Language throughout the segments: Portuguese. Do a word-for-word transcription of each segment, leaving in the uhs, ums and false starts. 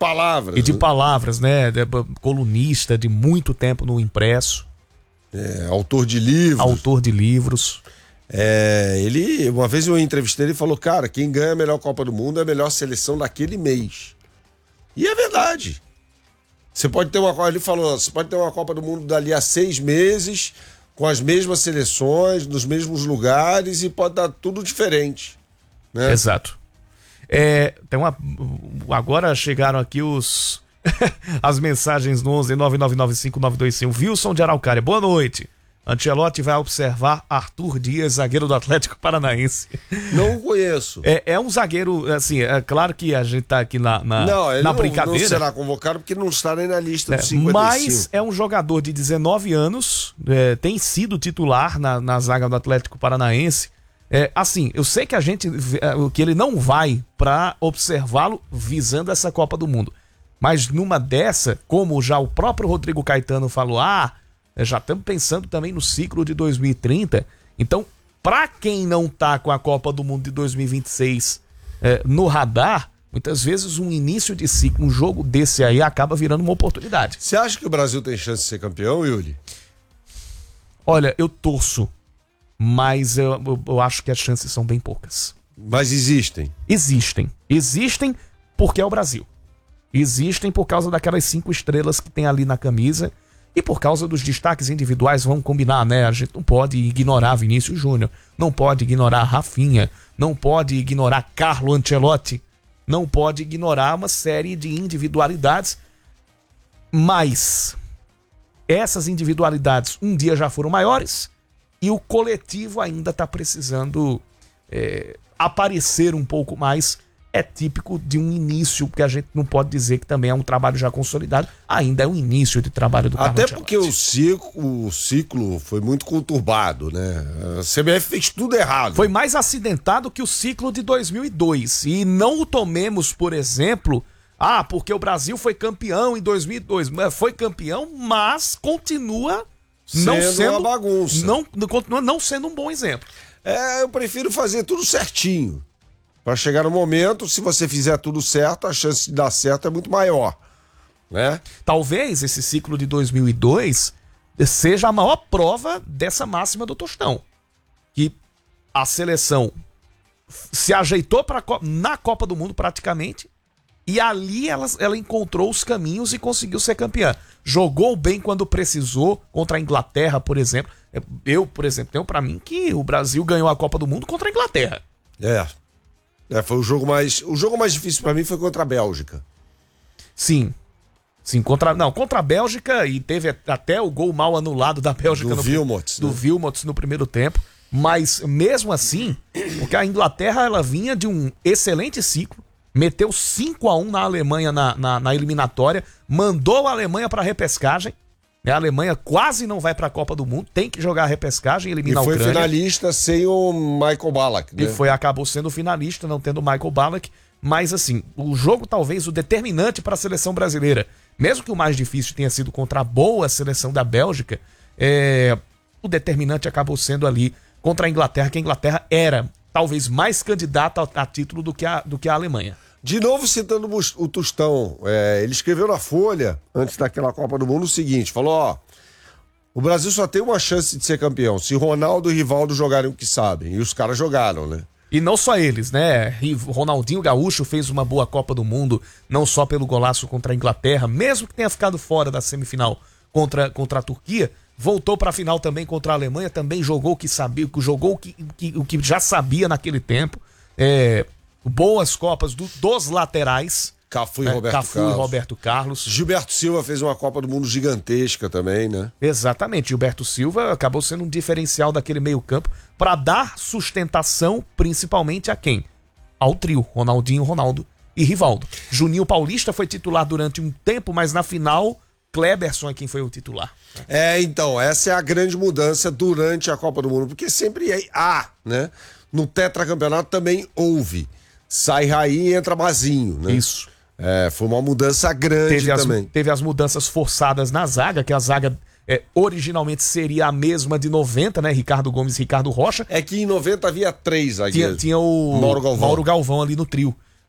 palavras. E de né? palavras, né? De, colunista de muito tempo no impresso. É, autor de livros. Autor de livros. É, ele, uma vez eu entrevistei, ele falou, cara, quem ganha a melhor Copa do Mundo é a melhor seleção daquele mês. E é verdade. Você pode ter uma, ele falou, você pode ter uma Copa do Mundo dali a seis meses, com as mesmas seleções, nos mesmos lugares, e pode dar tudo diferente. Né? Exato. É, tem uma, agora chegaram aqui os as mensagens no onze nove nove nove cinco nove dois cinco. Wilson de Araucária, boa noite. Ancelotti vai observar Arthur Dias, zagueiro do Atlético Paranaense. Não conheço. É, é um zagueiro, assim, é claro que a gente tá aqui na, na, não, ele na não, brincadeira. não será convocado porque não está nem na lista É, dos cinquenta e cinco. mas é um jogador de dezenove anos, é, tem sido titular na, na zaga do Atlético Paranaense. É, assim, eu sei que a gente, que ele não vai para observá-lo visando essa Copa do Mundo. Mas numa dessa, como já o próprio Rodrigo Caetano falou, ah, já estamos pensando também no ciclo de dois mil e trinta. Então, para quem não tá com a Copa do Mundo de dois mil e vinte e seis é, no radar, muitas vezes um início de ciclo, um jogo desse aí acaba virando uma oportunidade. Você acha que o Brasil tem chance de ser campeão, Yuri? Olha, eu torço, mas eu, eu, eu acho que as chances são bem poucas. Mas existem? Existem. Existem porque é o Brasil. Existem por causa daquelas cinco estrelas que tem ali na camisa. E por causa dos destaques individuais, vamos combinar, né? A gente não pode ignorar Vinícius Júnior, não pode ignorar Rafinha, não pode ignorar Carlo Ancelotti, não pode ignorar uma série de individualidades. Mas essas individualidades um dia já foram maiores e o coletivo ainda está precisando é, aparecer um pouco mais. É típico de um início, porque a gente não pode dizer que também é um trabalho já consolidado, ainda é um início de trabalho do Carlo Até Ancelotti. porque o ciclo, o ciclo foi muito conturbado, né? A C B F fez tudo errado. Foi mais acidentado que o ciclo de dois mil e dois. E não o tomemos, por exemplo, ah, porque o Brasil foi campeão em dois mil e dois. Foi campeão, mas continua não sendo, sendo uma bagunça. Não, continua não sendo um bom exemplo. É, eu prefiro fazer tudo certinho. Para chegar no momento, se você fizer tudo certo, a chance de dar certo é muito maior, né? Talvez esse ciclo de dois mil e dois seja a maior prova dessa máxima do Tostão. Que a seleção se ajeitou pra, na Copa do Mundo praticamente e ali ela, ela encontrou os caminhos e conseguiu ser campeã. Jogou bem quando precisou, contra a Inglaterra, por exemplo. Eu, por exemplo, tenho pra mim que o Brasil ganhou a Copa do Mundo contra a Inglaterra. É. É, foi o jogo mais. O jogo mais difícil pra mim foi contra a Bélgica. Sim. Sim, contra. Não, contra a Bélgica, e teve até o gol mal anulado da Bélgica do no, Wilmots, do né? Wilmots no primeiro tempo. Mas mesmo assim, porque a Inglaterra ela vinha de um excelente ciclo, meteu cinco a um na Alemanha na, na, na eliminatória, mandou a Alemanha pra repescagem. A Alemanha quase não vai para a Copa do Mundo, tem que jogar a repescagem e eliminar e foi a Ucrânia. finalista sem o Michael Ballack, né? E foi, acabou sendo finalista, não tendo o Michael Ballack. Mas assim, o jogo talvez o determinante para a seleção brasileira, mesmo que o mais difícil tenha sido contra a boa seleção da Bélgica, é, o determinante acabou sendo ali contra a Inglaterra, que a Inglaterra era talvez mais candidata a, a título do que a, do que a Alemanha. De novo citando o Tostão, é, ele escreveu na Folha, antes daquela Copa do Mundo, o seguinte, falou, ó, o Brasil só tem uma chance de ser campeão se Ronaldo e Rivaldo jogarem o que sabem, e os caras jogaram, né? E não só eles, né? Ronaldinho Gaúcho fez uma boa Copa do Mundo, não só pelo golaço contra a Inglaterra, mesmo que tenha ficado fora da semifinal contra, contra a Turquia, voltou para a final também contra a Alemanha, também jogou o que sabia, jogou o que, que, o que já sabia naquele tempo, é... boas Copas do, dos laterais. Cafu e né? Roberto Cafu Carlos. e Roberto Carlos. Gilberto Silva fez uma Copa do Mundo gigantesca também, né? Exatamente. Gilberto Silva acabou sendo um diferencial daquele meio campo para dar sustentação principalmente a quem? Ao trio, Ronaldinho, Ronaldo e Rivaldo. Juninho Paulista foi titular durante um tempo, mas na final, Kleberson é quem foi o titular. É, então, essa é a grande mudança durante a Copa do Mundo, porque sempre há, né? No tetracampeonato também houve. Sai Raí e entra Mazinho, né? Isso. É, foi uma mudança grande teve também. As, teve as mudanças forçadas na zaga, que a zaga é, originalmente seria a mesma de noventa, né? Ricardo Gomes e Ricardo Rocha. É que em noventa havia três zagueiros. Tinha, tinha o Mauro Galvão. Mauro Galvão ali no trio.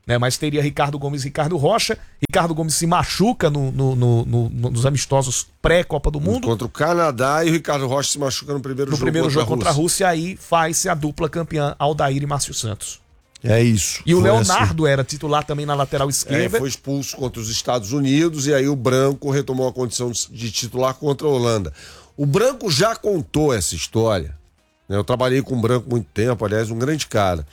né? Mas teria Ricardo Gomes e Ricardo Rocha. Ricardo Gomes se machuca no, no, no, no, nos amistosos pré-Copa do Mundo. Contra o Canadá, e o Ricardo Rocha se machuca no primeiro no jogo, primeiro contra, jogo a contra a Rússia. Aí faz-se a dupla campeã Aldair e Márcio Santos. É isso. E o Foi Leonardo assim. era titular também na lateral É, esquerda. foi expulso contra os Estados Unidos, e aí o Branco retomou a condição de titular contra a Holanda. O Branco já contou essa história, né? Eu trabalhei com o Branco muito tempo, aliás, um grande cara.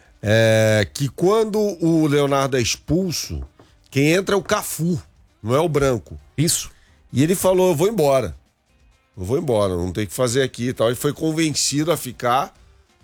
É, que quando o Leonardo é expulso, quem entra é o Cafu, não é o Branco. Isso. E ele falou, eu vou embora. Eu vou embora, não tem o que fazer aqui e tal. Ele foi convencido a ficar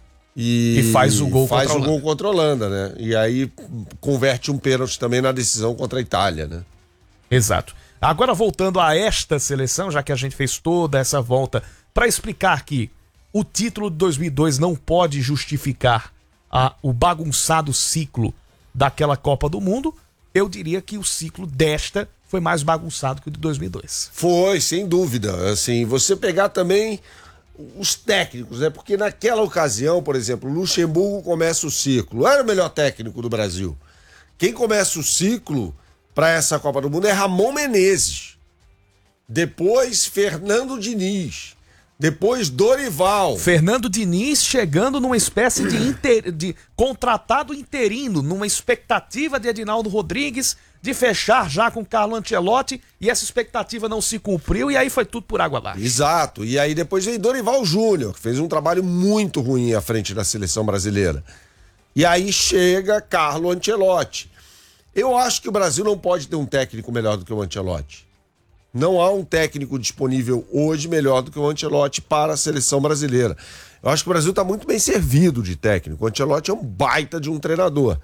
e, E faz o gol faz contra a o gol Holanda. contra a Holanda, né? E aí converte um pênalti também na decisão contra a Itália, né? Exato. Agora voltando a esta seleção, já que a gente fez toda essa volta para explicar que o título de dois mil e dois não pode justificar a, o bagunçado ciclo daquela Copa do Mundo, eu diria que o ciclo desta foi mais bagunçado que o de dois mil e dois. Foi, sem dúvida. Assim, você pegar também os técnicos, né? Porque naquela ocasião, por exemplo, Luxemburgo começa o ciclo. Era o melhor técnico do Brasil. Quem começa o ciclo para essa Copa do Mundo é Ramon Menezes. Depois, Fernando Diniz. Depois, Dorival. Fernando Diniz chegando numa espécie de, inter... de contratado interino, numa expectativa de Edinaldo Rodrigues de fechar já com Carlo Ancelotti, e essa expectativa não se cumpriu, e aí foi tudo por água abaixo. Exato. E aí depois veio Dorival Júnior, que fez um trabalho muito ruim à frente da seleção brasileira. E aí chega Carlo Ancelotti. Eu acho que o Brasil não pode ter um técnico melhor do que o Ancelotti. Não há um técnico disponível hoje melhor do que o Ancelotti para a seleção brasileira. Eu acho que o Brasil está muito bem servido de técnico. O Ancelotti é um baita de um treinador.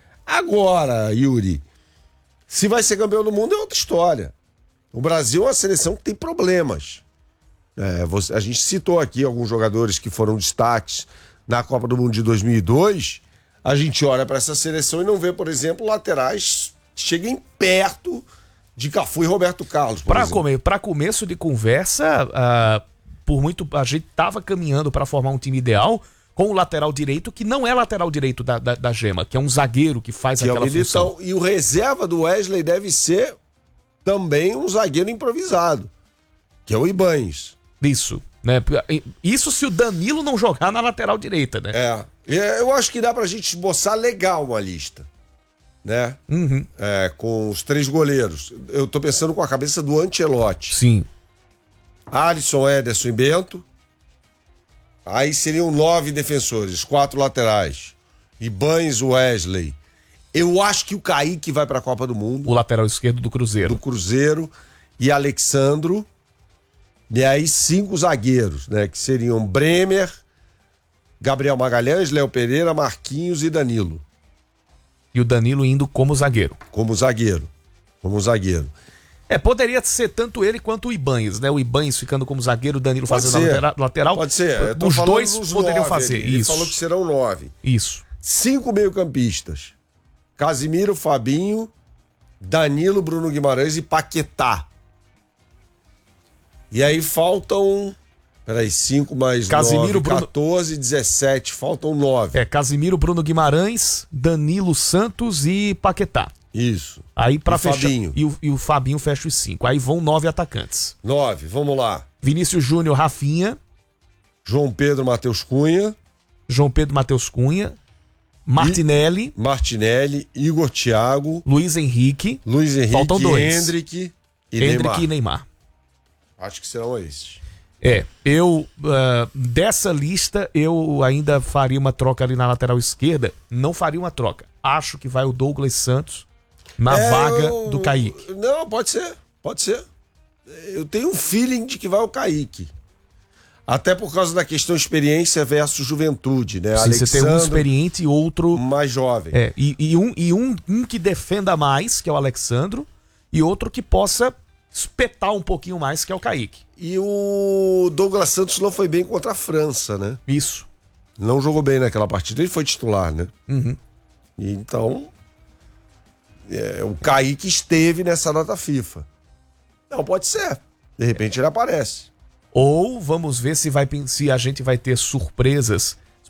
Agora, Yuri, se vai ser campeão do mundo é outra história. O Brasil é uma seleção que tem problemas. É, você, a gente citou aqui alguns jogadores que foram destaques na Copa do Mundo de dois mil e dois. A gente olha para essa seleção e não vê, por exemplo, laterais que cheguem perto de Cafu e Roberto Carlos. Para come, começo de conversa, uh, por muito a gente estava caminhando para formar um time ideal com o lateral direito, que não é lateral direito da, da, da Gema, que é um zagueiro que faz que aquela é função. E o reserva do Wesley deve ser também um zagueiro improvisado, que é o Ibañez. Isso, né? Isso se o Danilo não jogar na lateral direita, né? É, eu acho que dá pra gente esboçar legal uma lista, né? Uhum. É, com os três goleiros. Eu tô pensando com a cabeça do Ancelotti. Sim. Alisson, Ederson e Bento. Aí seriam nove defensores, quatro laterais. Ibañez, Wesley. Eu acho que o Kaique vai pra Copa do Mundo. O lateral esquerdo do Cruzeiro. Do Cruzeiro. E Alexandro. E aí cinco zagueiros, né? Que seriam Bremer, Gabriel Magalhães, Léo Pereira, Marquinhos e Danilo. E o Danilo indo como zagueiro. Como zagueiro. Como zagueiro. É, poderia ser tanto ele quanto o Ibañez, né? O Ibañez ficando como zagueiro, o Danilo Pode fazendo ser. a lateral, lateral. Pode ser. Eu tô Os falando dois dos poderiam nove fazer. ali. Ele Isso. falou que serão nove. Isso. Cinco meio-campistas. Casimiro, Fabinho, Danilo, Bruno Guimarães e Paquetá. E aí faltam... Peraí, cinco mais Casimiro, nove, Bruno... quatorze, dezessete. Faltam nove. É, Casimiro, Bruno Guimarães, Danilo Santos e Paquetá. Isso. Aí pra E fechar. Fabinho. E o, e o Fabinho fecha os cinco. Aí vão nove atacantes. Nove, vamos lá. Vinícius Júnior, Rafinha. João Pedro, Matheus Cunha. João Pedro, Matheus Cunha. Martinelli. I... Martinelli, Igor Thiago. Luiz Henrique. Luiz Henrique, Faltam dois. Hendrick e Hendrick Neymar. e Neymar. Acho que serão esses. É, eu, uh, dessa lista, eu ainda faria uma troca ali na lateral esquerda. Não faria uma troca. Acho que vai o Douglas Santos na É, vaga eu... do Kaique. Não, pode ser, pode ser. Eu tenho um feeling de que vai o Kaique. Até por causa da questão experiência versus juventude, né? Sim, você tem um experiente e outro... mais jovem. É, e, e, um, e um, um que defenda mais, que é o Alexandro, e outro que possa espetar um pouquinho mais, que é o Kaique. E o Douglas Santos não foi bem contra a França, né? Isso. Não jogou bem naquela partida, ele foi titular, né? Uhum. E então, é, o Kaique esteve nessa data FIFA. Não, pode ser. De repente ele aparece. Ou vamos ver se, vai, se a gente vai ter surpresas,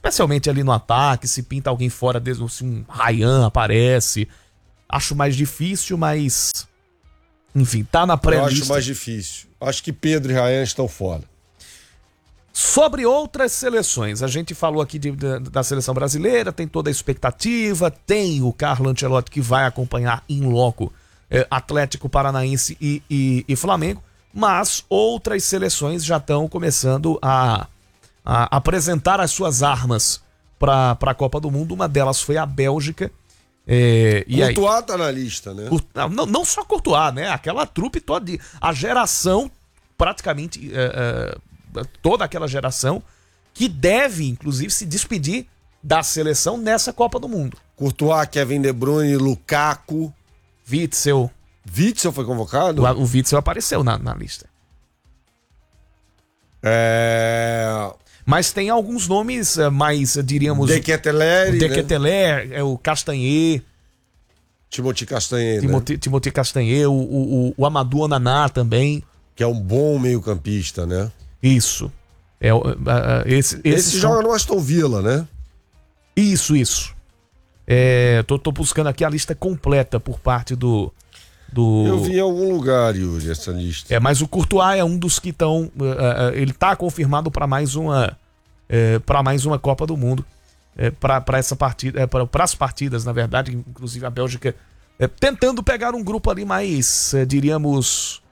especialmente ali no ataque, se pinta alguém fora, desde se um Ryan aparece. Acho mais difícil, mas enfim, tá na pré-lista. Eu acho mais difícil. Acho que Pedro e Ryan estão fora. Sobre outras seleções, a gente falou aqui de, de, da seleção brasileira, tem toda a expectativa, tem o Carlo Ancelotti que vai acompanhar in loco eh, Atlético Paranaense e, e, e Flamengo, mas outras seleções já estão começando a, a apresentar as suas armas para a Copa do Mundo. Uma delas foi a Bélgica. É, e Courtois aí, tá na lista, né? Não, não só Courtois, né? Aquela trupe toda, de, a geração praticamente... É, é, toda aquela geração que deve, inclusive, se despedir da seleção nessa Copa do Mundo. Courtois, Kevin De Bruyne, Lukaku, Witzel. Witzel foi convocado? O, o Witzel apareceu na, na lista. É... Mas tem alguns nomes mais, diríamos... De Ketelaere, De né? Ketelaere, é o Castanhe. Timothy Castanhe, Timothy, né? Timothy Castanhe, o, o, o Amadou Onaná também. Que é um bom meio-campista, né? Isso. É, uh, uh, esse esse são... joga no Aston Villa, né? Isso, isso. É, tô, tô buscando aqui a lista completa por parte do... do... Eu vi em algum lugar, Yuri, essa lista. É, mas o Courtois é um dos que estão... Uh, uh, ele tá confirmado para mais uma uh, para mais uma Copa do Mundo. Uh, para essa partida, uh, para as partidas, na verdade, inclusive a Bélgica uh, tentando pegar um grupo ali mais, uh, diríamos,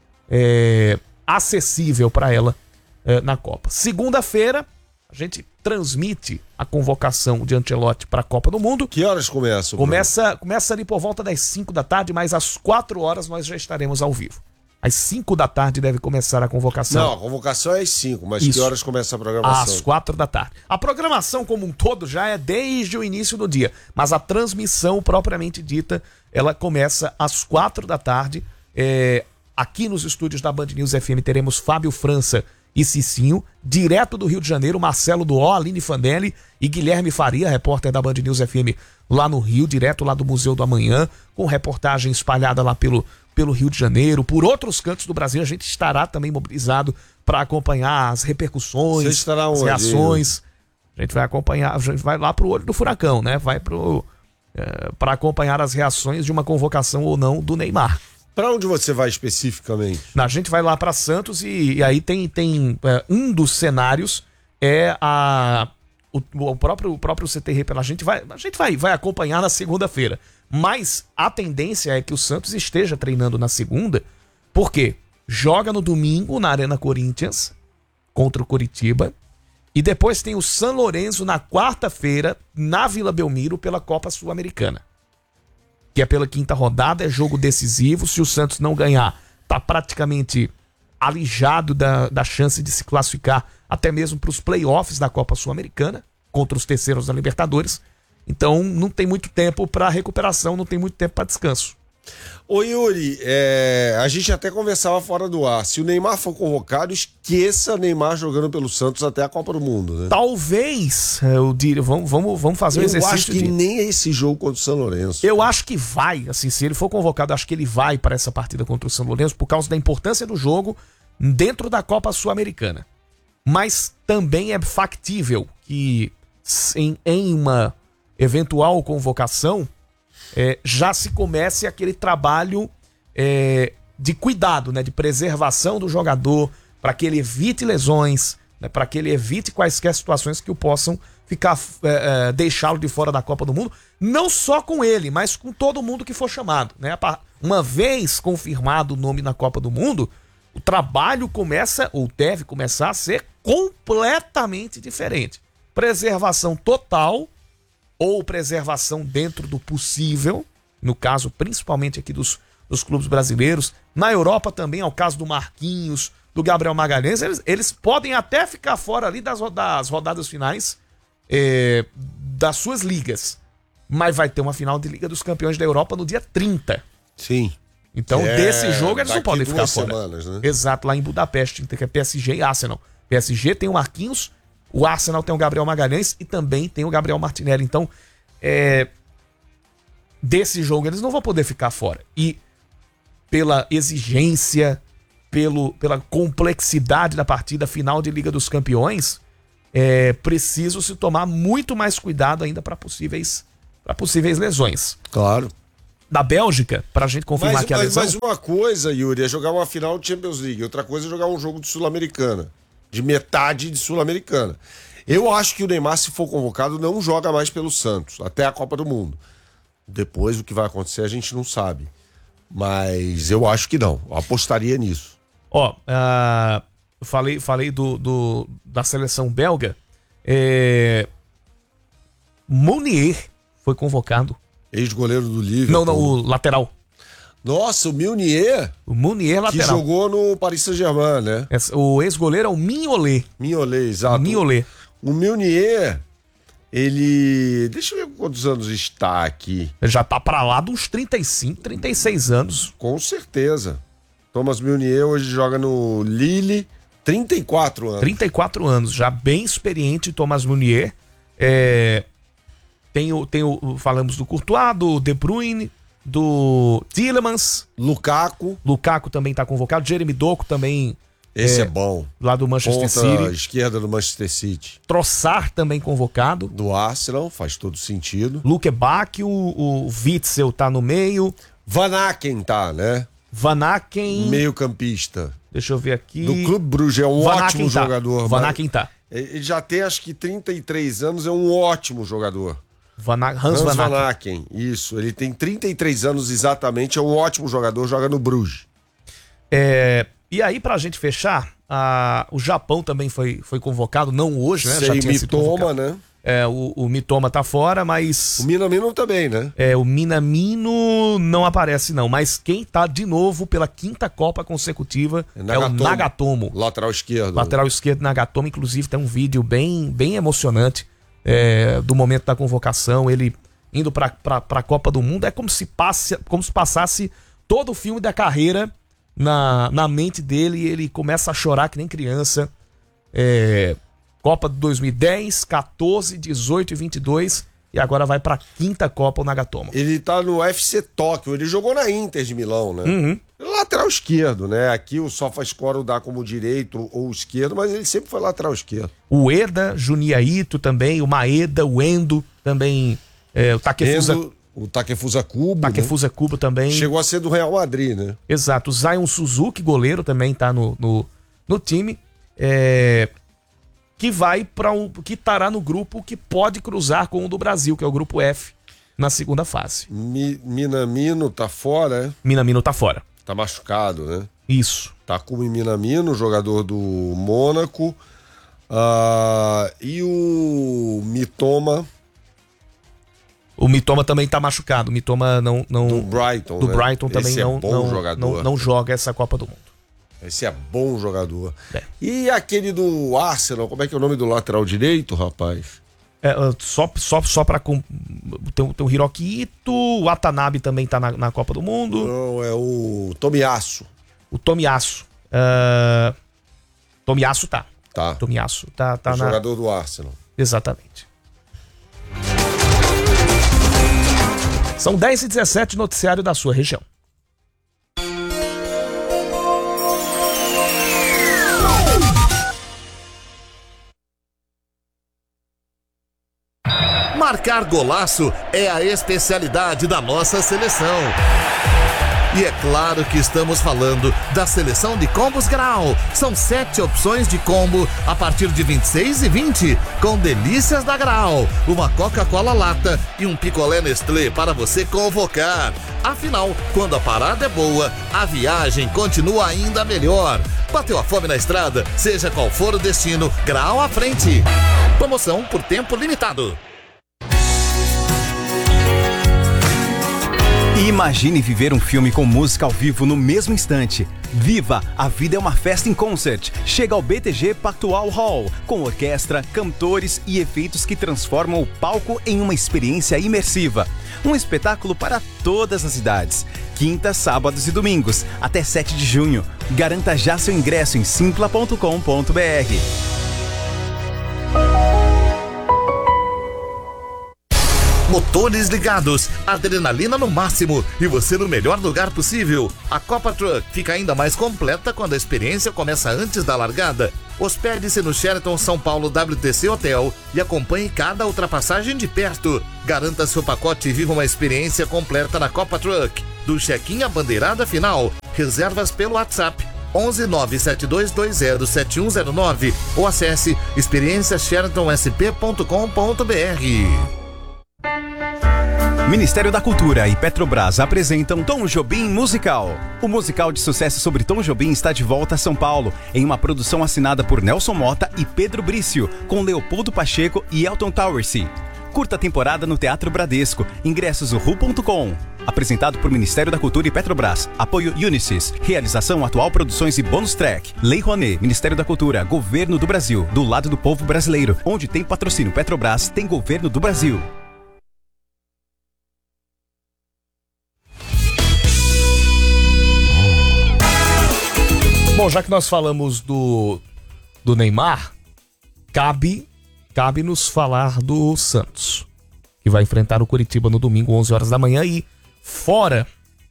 uh, acessível para ela na Copa. Segunda-feira, a gente transmite a convocação de Ancelotti para a Copa do Mundo. Que horas começa? Começa, começa ali por volta das cinco da tarde, mas às quatro horas nós já estaremos ao vivo. Às cinco da tarde deve começar a convocação. Não, a convocação é às cinco, mas Isso. que horas começa a programação? Às quatro da tarde. A programação como um todo já é desde o início do dia, mas a transmissão propriamente dita, ela começa às quatro da tarde. É, aqui nos estúdios da Band News F M teremos Fábio França e Cicinho, direto do Rio de Janeiro, Marcelo Duó, Aline Fandelli e Guilherme Faria, repórter da Band News F M lá no Rio, direto lá do Museu do Amanhã, com reportagem espalhada lá pelo, pelo Rio de Janeiro. Por outros cantos do Brasil, a gente estará também mobilizado para acompanhar as repercussões, Você estará as onde? reações. A gente vai acompanhar, a gente vai lá pro olho do furacão, né? Vai pro é, para acompanhar as reações de uma convocação ou não do Neymar. Para onde você vai especificamente? A gente vai lá para Santos e, e aí tem, tem é, um dos cenários é a o, o próprio o próprio C T R pela gente vai a gente vai vai acompanhar na segunda-feira, mas a tendência é que o Santos esteja treinando na segunda, porque joga no domingo na Arena Corinthians contra o Coritiba e depois tem o São Lourenço na quarta-feira na Vila Belmiro pela Copa Sul-Americana, que é pela quinta rodada, é jogo decisivo. Se o Santos não ganhar, tá praticamente alijado da, da chance de se classificar até mesmo para os playoffs da Copa Sul-Americana, contra os terceiros da Libertadores. Então não tem muito tempo para recuperação, não tem muito tempo para descanso. Ô Yuri, é, a gente até conversava fora do ar. Se o Neymar for convocado, esqueça Neymar jogando pelo Santos até a Copa do Mundo, né? Talvez, eu diria, vamos, vamos, vamos fazer um eu exercício. Eu acho que de... nem esse jogo contra o São Lourenço. Eu acho que vai, assim, se ele for convocado, acho que ele vai para essa partida contra o São Lourenço por causa da importância do jogo dentro da Copa Sul-Americana. Mas também é factível que em, em uma eventual convocação É, já se comece aquele trabalho é, de cuidado, né, de preservação do jogador, para que ele evite lesões, né, para que ele evite quaisquer situações que o possam ficar é, é, deixá-lo de fora da Copa do Mundo, não só com ele, mas com todo mundo que for chamado, né? Uma vez confirmado o nome na Copa do Mundo, o trabalho começa, ou deve começar a ser completamente diferente. Preservação total, ou preservação dentro do possível, no caso principalmente aqui dos, dos clubes brasileiros. Na Europa também é o caso do Marquinhos, do Gabriel Magalhães, eles, eles podem até ficar fora ali das, das rodadas finais é, das suas ligas, mas vai ter uma final de Liga dos Campeões da Europa no dia trinta. Sim. Então é, desse jogo eles não podem ficar fora. Semanas, né? Exato, lá em Budapeste, que é P S G e Arsenal. P S G tem o Marquinhos, o Arsenal tem o Gabriel Magalhães e também tem o Gabriel Martinelli. Então, é, desse jogo eles não vão poder ficar fora. E pela exigência, pelo, pela complexidade da partida final de Liga dos Campeões, é preciso se tomar muito mais cuidado ainda para possíveis, para possíveis lesões. Claro. Da Bélgica, pra gente confirmar Mas, que a mas, lesão... mas uma coisa, Yuri, é jogar uma final de Champions League. Outra coisa é jogar um jogo de Sul-Americana. De metade de Sul-Americana. Eu acho que o Neymar, se for convocado, não joga mais pelo Santos. Até a Copa do Mundo. Depois, o que vai acontecer, a gente não sabe. Mas eu acho que não. Eu apostaria nisso. Ó, uh, eu falei, falei do, do, da seleção belga. É... Mounier foi convocado. Ex-goleiro do Liverpool. Não, não, o lateral. Nossa, o Mounier. O Mounier lateral. Que jogou no Paris Saint-Germain, né? Essa, o ex-goleiro é o Mignolet. Mignolet, exato. Mignolet. O Mounier, ele... Deixa eu ver quantos anos está aqui. Ele já tá pra lá dos trinta e cinco, trinta e seis anos. Com certeza. Thomas Mounier hoje joga no Lille, trinta e quatro anos. trinta e quatro anos, já bem experiente, Thomas Mounier. É... Tem o, tem o, falamos do Courtois, do De Bruyne, do Tielemans. Lukaku. Lukaku também tá convocado. Jeremy Doku também. Esse é, é bom. Lá do Manchester Ponta City. esquerda do Manchester City. Trossard também convocado. Do Arsenal, faz todo sentido. Luke Bach, o, o Witzel tá no meio. Van Aken tá, né? Van Aken. Meio campista. Deixa eu ver aqui. Do Clube Bruges, é um Van ótimo Aken tá. jogador. Van Aken tá. Ele já tem acho que trinta e três anos, é um ótimo jogador. Van Aken, Hans, Hans Van Aken. Van Aken, isso. Ele tem trinta e três anos exatamente, é um ótimo jogador, joga no Bruges. É, e aí, pra gente fechar, a, o Japão também foi, foi convocado, não hoje, né? Sem Já tinha sido Mitoma, convocado. né? É, o, o Mitoma tá fora, mas... O Minamino também, né? É, o Minamino não aparece não, mas quem tá de novo pela quinta Copa consecutiva é, é o Nagatomo. Lateral esquerdo. Lateral esquerdo Nagatomo, inclusive tem um vídeo bem, bem emocionante é, do momento da convocação, ele indo pra, pra, pra Copa do Mundo. É como se, passe, como se passasse todo o filme da carreira na, na mente dele e ele começa a chorar que nem criança. É... Copa de dois mil e dez, quatorze, dezoito e vinte e dois e agora vai pra quinta Copa o Nagatomo. Ele tá no U F C Tóquio, ele jogou na Inter de Milão, né? Uhum. Lateral esquerdo, né? Aqui o SofaScore dá como direito ou esquerdo, mas ele sempre foi lateral esquerdo. O Eda, Junya Ito também, o Maeda, o Endo também, é, o Takefusa... Endo, o Takefusa Kubo, Takefusa né? Kubo também. Chegou a ser do Real Madrid, né? Exato, o Zion Suzuki, goleiro, também tá no, no, no time. É... que vai para um, que estará no grupo que pode cruzar com o do Brasil, que é o grupo F, na segunda fase. Mi, Minamino tá fora, é? Minamino tá fora. Tá machucado, né? Isso. Takumi Minamino, jogador do Mônaco. Uh, e o Mitoma. O Mitoma também tá machucado. O Mitoma não. não do Brighton. Do né? Brighton também Esse não, é bom não, jogador. não, não joga essa Copa do Mundo. Esse é bom jogador. É. E aquele do Arsenal, como é que é o nome do lateral direito, rapaz? É, só, só, só pra. Com, tem, tem o Hiroki Ito, o Watanabe também tá na, na Copa do Mundo. Não, é o Tomiyasu. O Tomiyasu. Uh, Tomiyasu tá. Tá. Tomiyasu tá, tá o na... jogador do Arsenal. Exatamente. São dez e dezessete, noticiário da sua região. Marcar golaço é a especialidade da nossa seleção. E é claro que estamos falando da seleção de combos Grau. São sete opções de combo a partir de vinte e seis e vinte, com delícias da Grau, uma Coca-Cola lata e um picolé Nestlé para você convocar. Afinal, quando a parada é boa, a viagem continua ainda melhor. Bateu a fome na estrada? Seja qual for o destino, Grau à frente. Promoção por tempo limitado. Imagine viver um filme com música ao vivo no mesmo instante. Viva! A vida é uma festa em concert. Chega ao B T G Pactual Hall, com orquestra, cantores e efeitos que transformam o palco em uma experiência imersiva. Um espetáculo para todas as idades. Quintas, sábados e domingos, até sete de junho. Garanta já seu ingresso em simpla ponto com ponto b r. Motores ligados, adrenalina no máximo e você no melhor lugar possível. A Copa Truck fica ainda mais completa quando a experiência começa antes da largada. Hospede-se no Sheraton São Paulo W T C Hotel e acompanhe cada ultrapassagem de perto. Garanta seu pacote e viva uma experiência completa na Copa Truck. Do check-in à bandeirada final. Reservas pelo WhatsApp onze nove sete dois dois zero sete um zero nove ou acesse experiência sheraton s p ponto com ponto b r. Ministério da Cultura e Petrobras apresentam Tom Jobim Musical. O musical de sucesso sobre Tom Jobim está de volta a São Paulo, em uma produção assinada por Nelson Mota e Pedro Brício, com Leopoldo Pacheco e Elton Towersey. Curta temporada no Teatro Bradesco. Ingressos ru ponto com. Apresentado por Ministério da Cultura e Petrobras. Apoio Unisys. Realização Atual Produções e Bônus Track. Lei Rouanet. Ministério da Cultura. Governo do Brasil. Do lado do povo brasileiro. Onde tem patrocínio Petrobras, tem Governo do Brasil. Bom, já que nós falamos do, do Neymar, cabe, cabe nos falar do Santos, que vai enfrentar o Coritiba no domingo, onze horas da manhã, e fora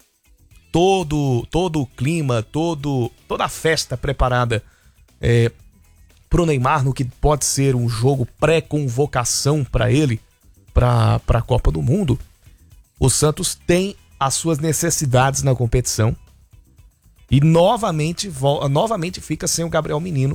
todo, todo o clima, todo, toda a festa preparada é, pro Neymar, no que pode ser um jogo pré-convocação para ele, para a Copa do Mundo, o Santos tem as suas necessidades na competição. E novamente, vo- novamente fica sem o Gabriel Menino,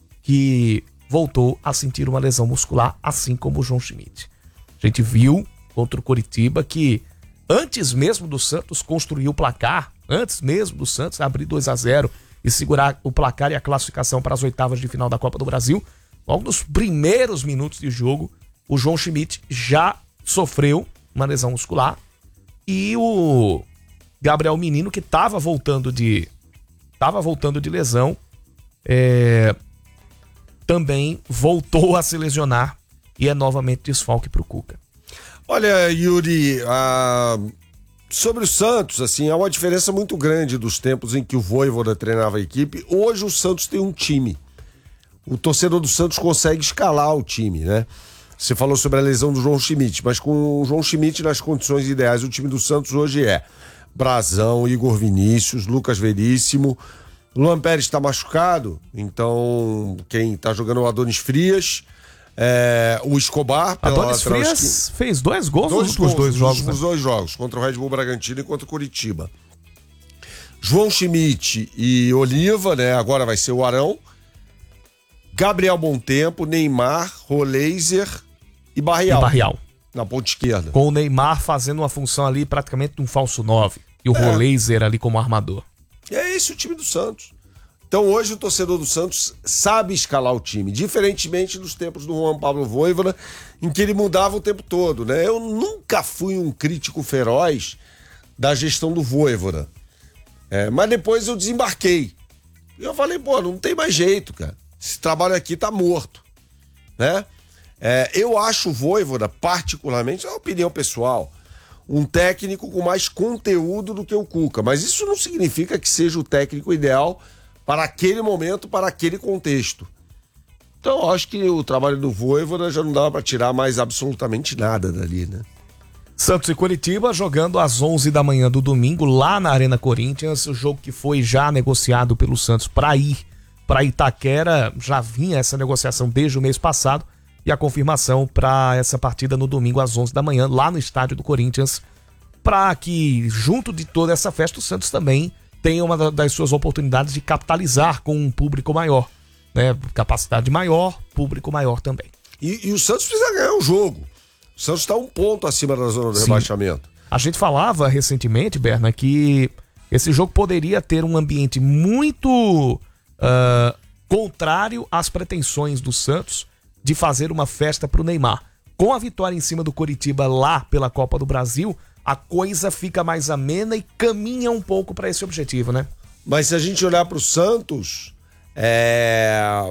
que voltou a sentir uma lesão muscular, assim como o João Schmidt. A gente viu contra o Coritiba que antes mesmo do Santos construir o placar, antes mesmo do Santos abrir dois a zero e segurar o placar e a classificação para as oitavas de final da Copa do Brasil, logo nos primeiros minutos de jogo, o João Schmidt já sofreu uma lesão muscular e o Gabriel Menino, que estava voltando de... Estava voltando de lesão, é, também voltou a se lesionar e é novamente desfalque para o Cuca. Olha, Yuri, a... sobre o Santos, assim, há uma diferença muito grande dos tempos em que o Vojvoda treinava a equipe. Hoje o Santos tem um time. O torcedor do Santos consegue escalar o time, né? Você falou sobre a lesão do João Schmidt, mas com o João Schmidt nas condições ideais, o time do Santos hoje é Brazão, Igor Vinícius, Lucas Veríssimo. Luan Pérez está machucado, então quem está jogando é o Adonis Frias, é, o Escobar. Adonis Frias esqui... fez dois gols dois nos últimos gols, dois jogos. Nos né? dois jogos, contra o Red Bull Bragantino e contra o Coritiba. João Schmidt e Oliva, né? Agora vai ser o Arão. Gabriel Montempo, Neymar, Roleiser e Barrial. E Barrial. Na ponta esquerda. Com o Neymar fazendo uma função ali praticamente de um falso nove. E o é. Roleiser ali como armador. É esse o time do Santos. Então hoje o torcedor do Santos sabe escalar o time, diferentemente dos tempos do Juan Pablo Vojvoda, em que ele mudava o tempo todo, né? Eu nunca fui um crítico feroz da gestão do Vojvoda. É, mas depois eu desembarquei. E eu falei, pô, não tem mais jeito, cara. Esse trabalho aqui tá morto, né? É, eu acho o Vojvoda, particularmente, é uma opinião pessoal, um técnico com mais conteúdo do que o Cuca. Mas isso não significa que seja o técnico ideal para aquele momento, para aquele contexto. Então, eu acho que o trabalho do Vojvoda já não dava para tirar mais absolutamente nada dali, né? Santos e Coritiba jogando às onze da manhã do domingo lá na Arena Corinthians, o jogo que foi já negociado pelo Santos para ir para Itaquera, já vinha essa negociação desde o mês passado, e a confirmação para essa partida no domingo às onze da manhã, lá no estádio do Corinthians, para que, junto de toda essa festa, o Santos também tenha uma das suas oportunidades de capitalizar com um público maior, né? Capacidade maior, público maior também. E, e o Santos precisa ganhar o jogo. O Santos está um ponto acima da zona do Sim. rebaixamento. A gente falava recentemente, Berna, que esse jogo poderia ter um ambiente muito uh, contrário às pretensões do Santos de fazer uma festa pro Neymar. Com a vitória em cima do Coritiba lá pela Copa do Brasil, a coisa fica mais amena e caminha um pouco para esse objetivo, né? Mas se a gente olhar pro Santos, é...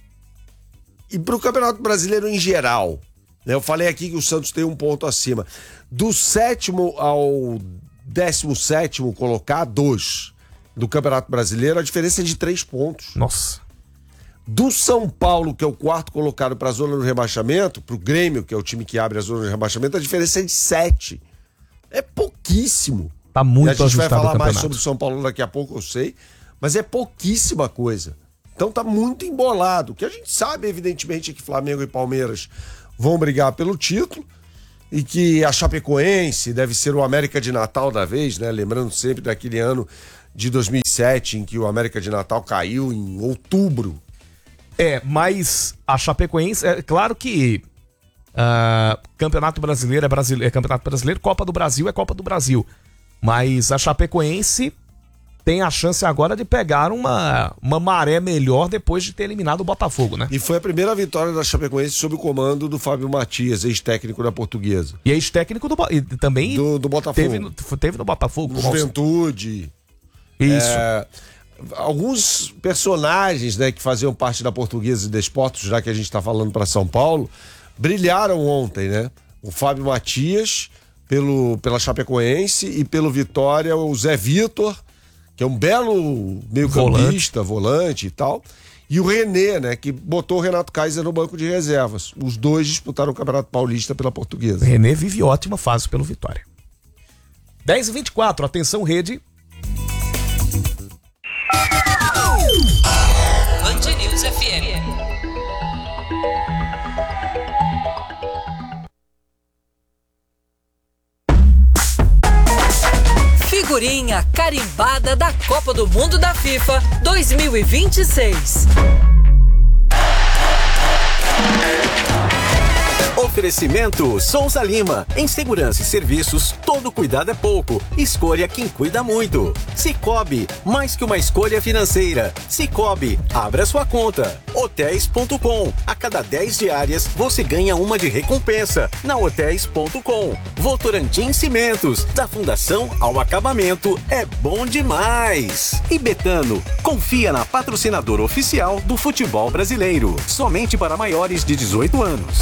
e pro Campeonato Brasileiro em geral, né? Eu falei aqui que o Santos tem um ponto acima. Do sétimo ao décimo sétimo colocar, dois do Campeonato Brasileiro, a diferença é de três pontos. Nossa. Do São Paulo, que é o quarto colocado para a zona do rebaixamento, para o Grêmio, que é o time que abre a zona do rebaixamento, a diferença é de sete. É pouquíssimo. Tá muito ajustado. A gente vai falar mais campeonato. sobre o São Paulo daqui a pouco, eu sei, mas é pouquíssima coisa. Então tá muito embolado. O que a gente sabe, evidentemente, é que Flamengo e Palmeiras vão brigar pelo título e que a Chapecoense deve ser o América de Natal da vez, né? Lembrando sempre daquele ano de dois mil e sete, em que o América de Natal caiu em outubro. É, mas a Chapecoense, é claro que uh, Campeonato Brasileiro é, brasileiro é Campeonato Brasileiro, Copa do Brasil é Copa do Brasil. Mas a Chapecoense tem a chance agora de pegar uma, uma maré melhor depois de ter eliminado o Botafogo, né? E foi a primeira vitória da Chapecoense sob o comando do Fábio Matias, ex-técnico da Portuguesa. E ex-técnico do, e também do, do Botafogo. Teve no, teve no Botafogo. Juventude. Isso. É, alguns personagens, né, que faziam parte da Portuguesa e Desportos, já que a gente está falando para São Paulo, brilharam ontem, né? O Fábio Matias pelo, pela Chapecoense e pelo Vitória o Zé Vitor, que é um belo meio-campista, volante. volante e tal, e o René, né, que botou o Renato Kaiser no banco de reservas. Os dois disputaram o Campeonato Paulista pela Portuguesa. O René vive ótima fase pelo Vitória. dez e vinte e quatro, atenção rede. Band News F M. Figurinha carimbada da Copa do Mundo da FIFA dois mil e vinte e seis. Oferecimento Souza Lima. Em segurança e serviços, todo cuidado é pouco. Escolha quem cuida muito. Sicoob, mais que uma escolha financeira. Sicoob, abra sua conta. Hotéis ponto com. A cada dez diárias, você ganha uma de recompensa. Na Hotéis ponto com. Votorantim Cimentos. Da fundação ao acabamento, é bom demais. E Betano, confia na patrocinadora oficial do futebol brasileiro. Somente para maiores de dezoito anos.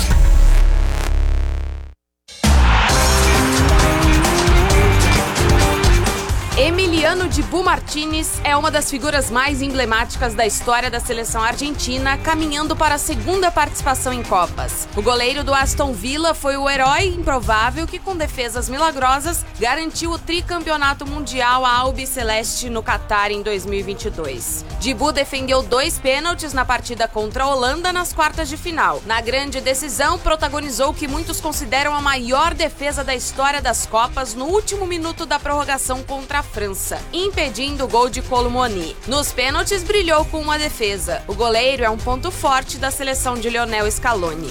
Emiliano Dibu Martínez é uma das figuras mais emblemáticas da história da seleção argentina, caminhando para a segunda participação em Copas. O goleiro do Aston Villa foi o herói improvável que, com defesas milagrosas, garantiu o tricampeonato mundial à Albiceleste no Catar em dois mil e vinte e dois. Dibu defendeu dois pênaltis na partida contra a Holanda nas quartas de final. Na grande decisão, protagonizou o que muitos consideram a maior defesa da história das Copas no último minuto da prorrogação contra a França, impedindo o gol de Kolo Muani. Nos pênaltis, brilhou com uma defesa. O goleiro é um ponto forte da seleção de Lionel Scaloni.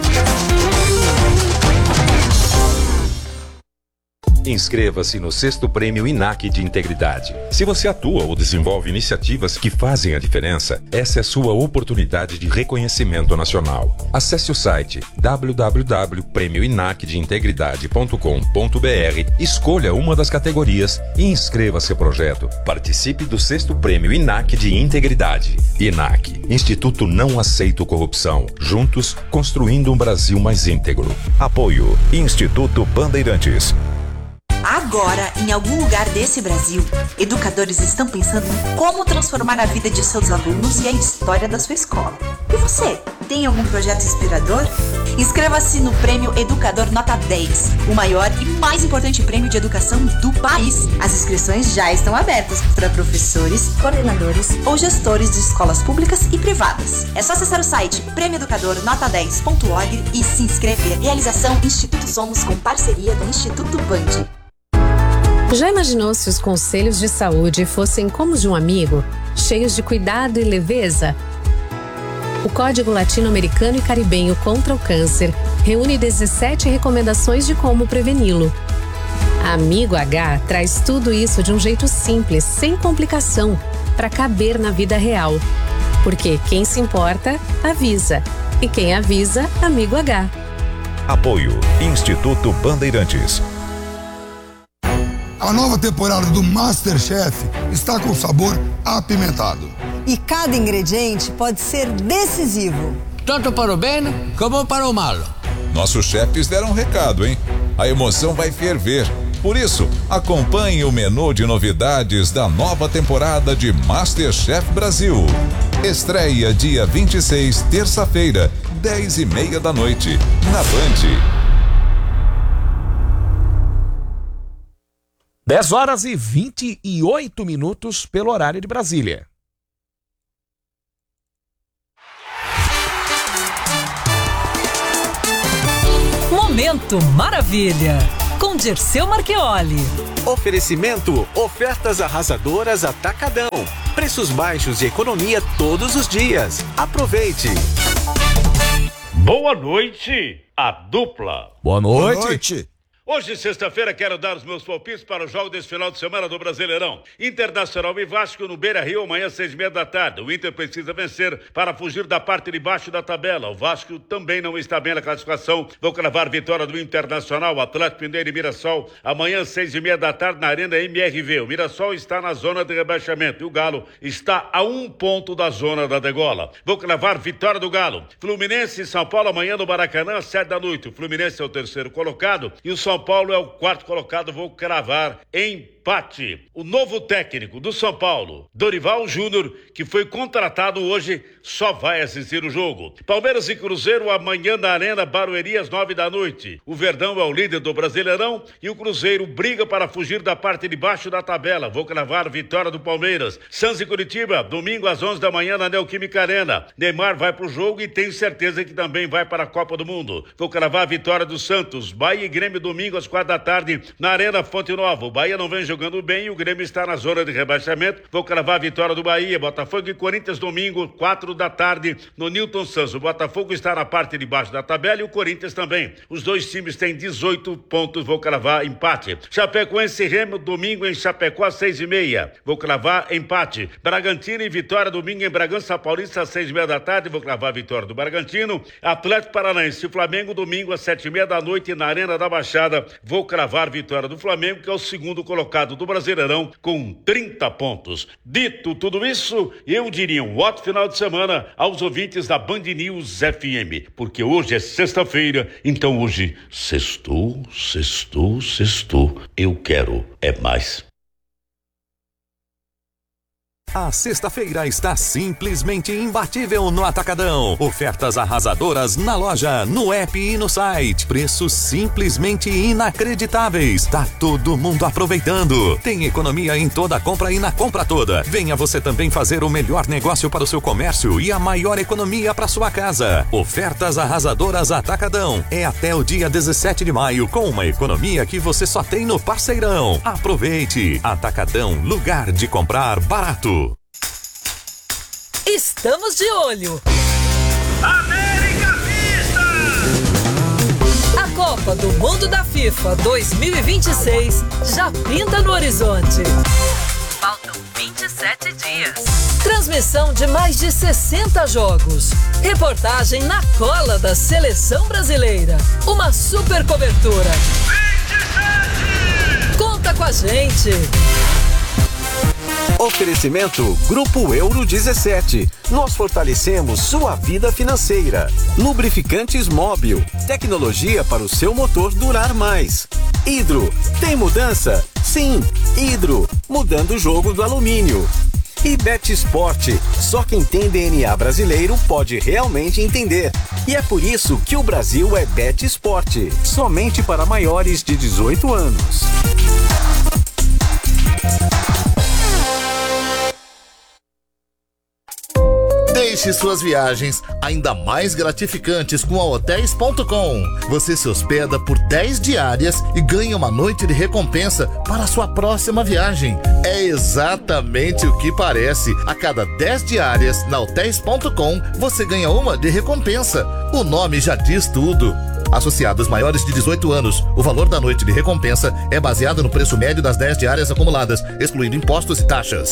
Inscreva-se no sexto Prêmio I N A C de Integridade. Se você atua ou desenvolve iniciativas que fazem a diferença, essa é a sua oportunidade de reconhecimento nacional. Acesse o site w w w ponto prêmio inac de integridade ponto com ponto b r, escolha uma das categorias e inscreva seu projeto. Participe do sexto Prêmio I N A C de Integridade. I N A C, Instituto Não Aceito Corrupção. Juntos, construindo um Brasil mais íntegro. Apoio Instituto Bandeirantes. Agora, em algum lugar desse Brasil, educadores estão pensando em como transformar a vida de seus alunos e a história da sua escola. E você, tem algum projeto inspirador? Inscreva-se no Prêmio Educador Nota dez, o maior e mais importante prêmio de educação do país. As inscrições já estão abertas para professores, coordenadores ou gestores de escolas públicas e privadas. É só acessar o site prêmio educador nota dez ponto org e se inscrever. Realização Instituto Somos com parceria do Instituto Band. Já imaginou se os conselhos de saúde fossem como os de um amigo, cheios de cuidado e leveza? O Código Latino-Americano e Caribenho contra o Câncer reúne dezessete recomendações de como preveni-lo. Amigo H traz tudo isso de um jeito simples, sem complicação, para caber na vida real. Porque quem se importa, avisa. E quem avisa, Amigo H. Apoio Instituto Bandeirantes. A nova temporada do MasterChef está com sabor apimentado. E cada ingrediente pode ser decisivo. Tanto para o bem como para o mal. Nossos chefes deram um recado, hein? A emoção vai ferver Por isso, acompanhe o menu de novidades da nova temporada de MasterChef Brasil. Estreia dia vinte e seis, terça-feira, dez e meia da noite, na Band. dez horas e vinte e oito minutos pelo horário de Brasília. Momento Maravilha, com Dirceu Marchioli. Oferecimento, ofertas arrasadoras Atacadão. Preços baixos e economia todos os dias. Aproveite. Boa noite, a dupla. Boa noite. Boa noite. Hoje, sexta-feira, quero dar os meus palpites para o jogo desse final de semana do Brasileirão. Internacional e Vasco no Beira-Rio, amanhã, seis e meia da tarde. O Inter precisa vencer para fugir da parte de baixo da tabela. O Vasco também não está bem na classificação. Vou cravar vitória do Internacional, Atlético Mineiro e Mirassol. Amanhã, seis e meia da tarde, na Arena M R V. O Mirassol está na zona de rebaixamento e o Galo está a um ponto da zona da degola. Vou cravar vitória do Galo. Fluminense e São Paulo, amanhã no Maracanã, às sete da noite. O Fluminense é o terceiro colocado e o São Paulo é o quarto colocado. Vou cravar empate. O novo técnico do São Paulo, Dorival Júnior, que foi contratado hoje, só vai assistir o jogo. Palmeiras e Cruzeiro amanhã na Arena Barueri às nove da noite. O Verdão é o líder do Brasileirão e o Cruzeiro briga para fugir da parte de baixo da tabela. Vou cravar vitória do Palmeiras. Santos e Curitiba, domingo às onze da manhã na Neoquímica Arena. Neymar vai para o jogo e tenho certeza que também vai para a Copa do Mundo. Vou cravar vitória do Santos. Bahia e Grêmio domingo às quatro da tarde na Arena Fonte Nova. O Bahia não vem jogando bem e o Grêmio está na zona de rebaixamento. Vou cravar a vitória do Bahia. Botafogo e Corinthians domingo, quatro da tarde no Newton Santos. O Botafogo está na parte de baixo da tabela e o Corinthians também. Os dois times têm dezoito pontos. Vou cravar empate. Chapecoense e Remo domingo em Chapecó às seis e meia. Vou cravar empate. Bragantino e Vitória domingo em Bragança Paulista às seis e meia da tarde. Vou cravar a vitória do Bragantino. Atlético Paranaense e Flamengo domingo às sete e meia da noite na Arena da Baixada. Vou cravar vitória do Flamengo, que é o segundo colocado do Brasileirão com trinta pontos. Dito tudo isso, eu diria um ótimo final de semana aos ouvintes da Band News F M, porque hoje é sexta-feira, então hoje sextou, sextou, sextou. Eu quero é mais. A sexta-feira está simplesmente imbatível no Atacadão. Ofertas arrasadoras na loja, no app e no site. Preços simplesmente inacreditáveis. Tá todo mundo aproveitando. Tem economia em toda a compra e na compra toda. Venha você também fazer o melhor negócio para o seu comércio e a maior economia para sua casa. Ofertas arrasadoras Atacadão. É até o dia dezessete de maio, com uma economia que você só tem no Parceirão. Aproveite. Atacadão, lugar de comprar barato. Estamos de olho. América Vista! A Copa do Mundo da FIFA dois mil e vinte e seis já pinta no horizonte. Faltam vinte e sete dias. Transmissão de mais de sessenta jogos. Reportagem na cola da seleção brasileira. Uma super cobertura. vinte e sete! Conta com a gente. Oferecimento Grupo Euro dezessete. Nós fortalecemos sua vida financeira. Lubrificantes Móbil. Tecnologia para o seu motor durar mais. Hidro. Tem mudança? Sim. Hidro. Mudando o jogo do alumínio. E Bet Sport. Só quem tem D N A brasileiro pode realmente entender. E é por isso que o Brasil é Bet Sport. Somente para maiores de dezoito anos. Deixe suas viagens ainda mais gratificantes com a hotéis ponto com. Você se hospeda por dez diárias e ganha uma noite de recompensa para a sua próxima viagem. É exatamente o que parece. A cada dez diárias na hotéis ponto com, você ganha uma de recompensa. O nome já diz tudo. Associados maiores de dezoito anos, o valor da noite de recompensa é baseado no preço médio das dez diárias acumuladas, excluindo impostos e taxas.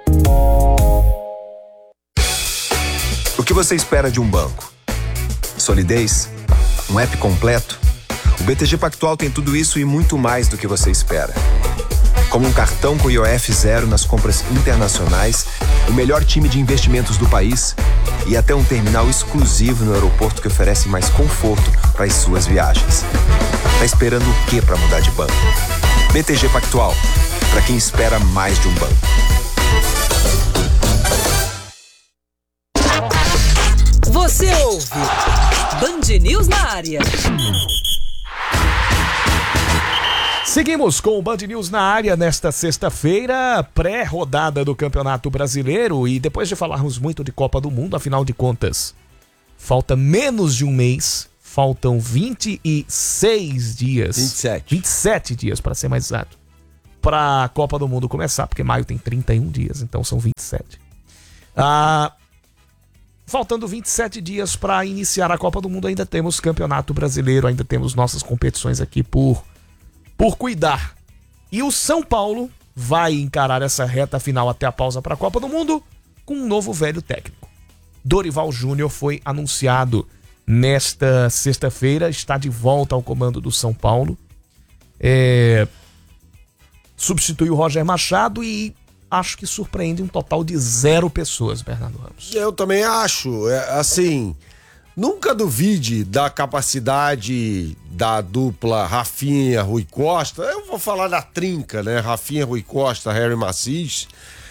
O que você espera de um banco? Solidez? Um app completo? O B T G Pactual tem tudo isso e muito mais do que você espera. Como um cartão com I O F zero nas compras internacionais, o melhor time de investimentos do país e até um terminal exclusivo no aeroporto que oferece mais conforto para as suas viagens. Tá esperando o quê para mudar de banco? B T G Pactual, para quem espera mais de um banco. Você ouve Band News na área. Seguimos com o Band News na área nesta sexta-feira, pré-rodada do Campeonato Brasileiro, e depois de falarmos muito de Copa do Mundo, afinal de contas, falta menos de um mês, faltam vinte e seis dias. vinte e sete. vinte e sete dias, para ser mais exato, para a Copa do Mundo começar, porque maio tem trinta e um dias, então são vinte e sete. Ah, faltando vinte e sete dias para iniciar a Copa do Mundo, ainda temos Campeonato Brasileiro, ainda temos nossas competições aqui por... por cuidar. E o São Paulo vai encarar essa reta final até a pausa para a Copa do Mundo com um novo velho técnico. Dorival Júnior foi anunciado nesta sexta-feira, está de volta ao comando do São Paulo. É... Substituiu o Roger Machado e acho que surpreende um total de zero pessoas, Bernardo Ramos. Eu também acho, é, assim... Nunca duvide da capacidade da dupla Rafinha, Rui Costa, eu vou falar da trinca, né? Rafinha, Rui Costa, Harry Macis,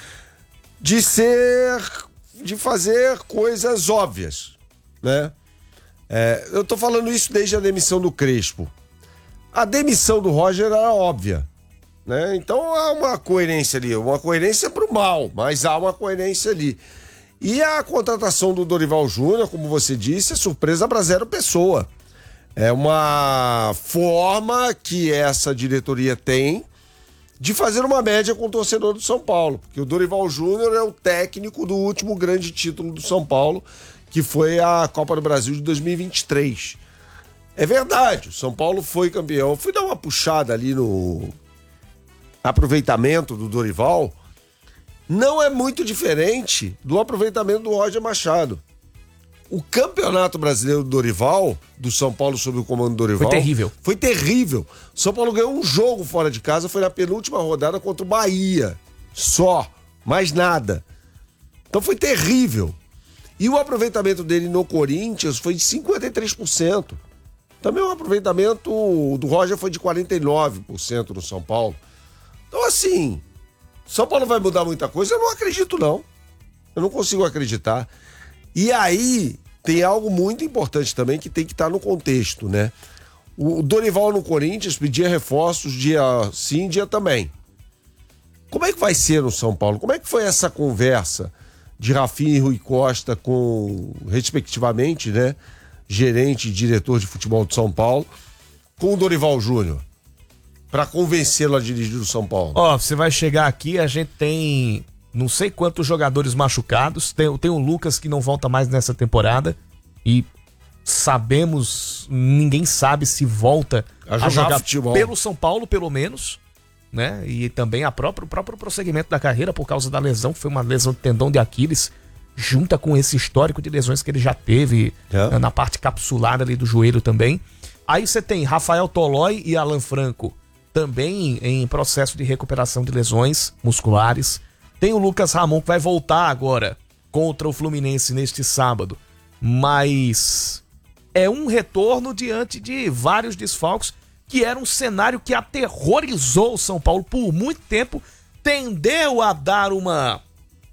de ser, de fazer coisas óbvias, né? É, eu tô falando isso desde a demissão do Crespo. A demissão do Roger era óbvia, né? Então há uma coerência ali, uma coerência pro mal, mas há uma coerência ali. E a contratação do Dorival Júnior, como você disse, é surpresa para zero pessoa. É uma forma que essa diretoria tem de fazer uma média com o torcedor do São Paulo. Porque o Dorival Júnior é o técnico do último grande título do São Paulo, que foi a Copa do Brasil de dois mil e vinte e três. É verdade, o São Paulo foi campeão. Eu fui dar uma puxada ali no aproveitamento do Dorival. Não é muito diferente do aproveitamento do Roger Machado. O Campeonato Brasileiro do Dorival, do São Paulo sob o comando do Dorival... Foi terrível. Foi terrível. O São Paulo ganhou um jogo fora de casa, foi na penúltima rodada contra o Bahia. Só. Mais nada. Então foi terrível. E o aproveitamento dele no Corinthians foi de cinquenta e três por cento. Também o aproveitamento do Roger foi de quarenta e nove por cento no São Paulo. Então assim... São Paulo vai mudar muita coisa? Eu não acredito, não. Eu não consigo acreditar. E aí, tem algo muito importante também que tem que estar no contexto, né? O Dorival no Corinthians pedia reforços dia sim, dia também. Como é que vai ser no São Paulo? Como é que foi essa conversa de Rafinha e Rui Costa com, respectivamente, né? Gerente e diretor de futebol de São Paulo, com o Dorival Júnior? Pra convencê-lo a dirigir o São Paulo. Ó, você vai chegar aqui, a gente tem não sei quantos jogadores machucados, tem, tem o Lucas que não volta mais nessa temporada e sabemos, ninguém sabe se volta a jogar, a jogar futebol pelo São Paulo, pelo menos, né? E também a própria, o próprio prosseguimento da carreira por causa da lesão, que foi uma lesão de tendão de Aquiles, junta com esse histórico de lesões que ele já teve é. na parte capsular ali do joelho também. Aí você tem Rafael Tolói e Alan Franco, também em processo de recuperação de lesões musculares. Tem o Lucas Ramon, que vai voltar agora contra o Fluminense neste sábado. Mas é um retorno diante de vários desfalques, que era um cenário que aterrorizou o São Paulo por muito tempo. Tendeu a dar uma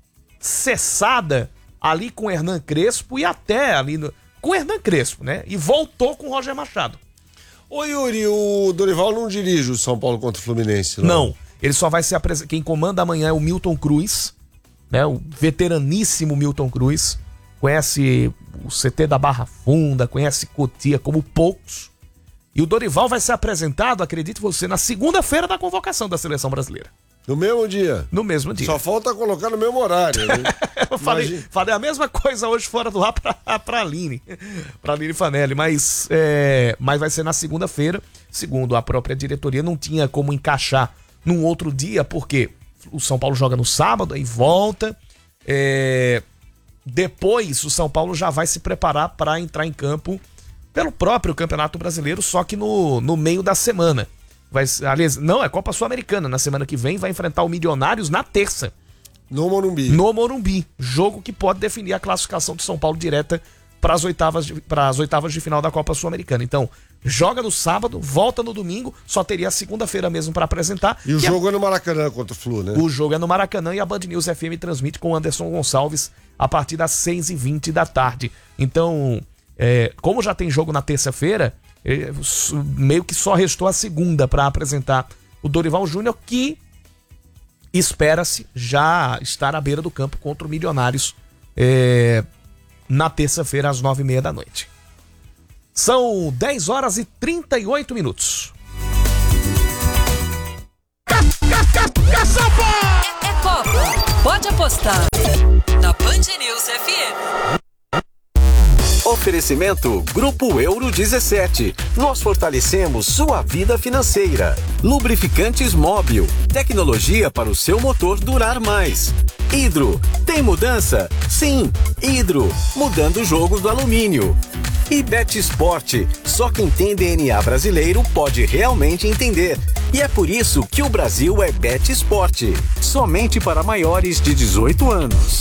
cessada ali com o Hernan Crespo e até ali no... com o Hernan Crespo, né? E voltou com o Roger Machado. Ô Yuri, o Dorival não dirige o São Paulo contra o Fluminense, não? Não, ele só vai ser apresentado. Quem comanda amanhã é o Milton Cruz, né? O veteraníssimo Milton Cruz. Conhece o C T da Barra Funda, conhece Cotia como poucos. E o Dorival vai ser apresentado, acredite você, na segunda-feira da convocação da Seleção Brasileira. No mesmo dia? No mesmo dia. Só falta colocar no mesmo horário. Né? Eu falei, falei a mesma coisa hoje fora do ar pra, pra Aline. Pra Aline Fanelli. Mas, é, mas vai ser na segunda-feira. Segundo a própria diretoria, não tinha como encaixar num outro dia, porque o São Paulo joga no sábado, aí volta. É, depois o São Paulo já vai se preparar para entrar em campo pelo próprio Campeonato Brasileiro, só que no, no meio da semana. Vai, aliás, não, é Copa Sul-Americana. Na semana que vem vai enfrentar o Milionários na terça. No Morumbi. No Morumbi. Jogo que pode definir a classificação do São Paulo direta para as oitavas, de, para as oitavas de final da Copa Sul-Americana. Então, joga no sábado, volta no domingo, só teria a segunda-feira mesmo para apresentar. E o que jogo é... é no Maracanã contra o Flu, né? O jogo é no Maracanã e a Band News F M transmite com o Anderson Gonçalves a partir das seis e vinte da tarde. Então, é, como já tem jogo na terça-feira, é, meio que só restou a segunda para apresentar o Dorival Júnior, que espera-se já estar à beira do campo contra o Milionários é, na terça-feira às nove e meia da noite. São dez horas e trinta e oito minutos. É, é Copa. Pode apostar na Band News F M. Oferecimento Grupo Euro dezessete. Nós fortalecemos sua vida financeira. Lubrificantes Móbil. Tecnologia para o seu motor durar mais. Hidro. Tem mudança? Sim. Hidro. Mudando o jogo do alumínio. E Bet Sport. Só quem tem D N A brasileiro pode realmente entender. E é por isso que o Brasil é Bet Sport. Somente para maiores de dezoito anos.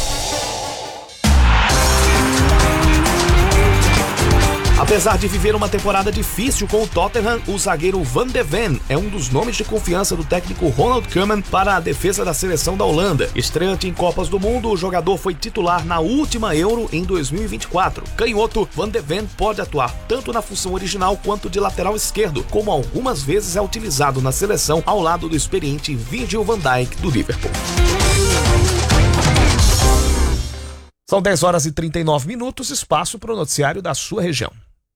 Apesar de viver uma temporada difícil com o Tottenham, o zagueiro Van de Ven é um dos nomes de confiança do técnico Ronald Koeman para a defesa da seleção da Holanda. Estreante em Copas do Mundo, o jogador foi titular na última Euro em dois mil e vinte e quatro. Canhoto, Van de Ven pode atuar tanto na função original quanto de lateral esquerdo, como algumas vezes é utilizado na seleção ao lado do experiente Virgil van Dijk do Liverpool. São dez horas e trinta e nove minutos, espaço para o noticiário da sua região.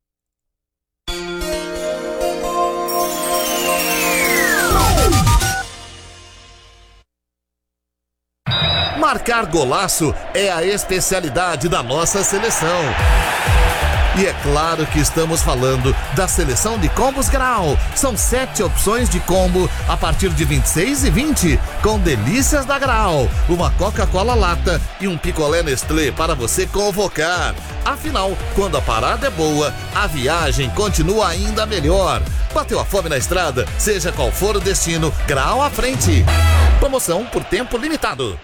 Marcar golaço é a especialidade da nossa seleção. E é claro que estamos falando da seleção de combos Grau. São sete opções de combo a partir de vinte e seis e vinte, com delícias da Grau, uma Coca-Cola lata e um picolé Nestlé para você convocar. Afinal, quando a parada é boa, a viagem continua ainda melhor. Bateu a fome na estrada? Seja qual for o destino, Grau à frente. Promoção por tempo limitado.